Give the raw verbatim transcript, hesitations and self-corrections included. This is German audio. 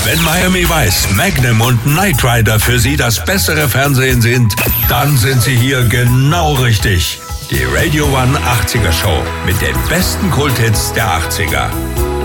Wenn Miami Vice, Magnum und Knight Rider für Sie das bessere Fernsehen sind, dann sind Sie hier genau richtig. Die Radio One achtziger Show mit den besten Kulthits der achtziger.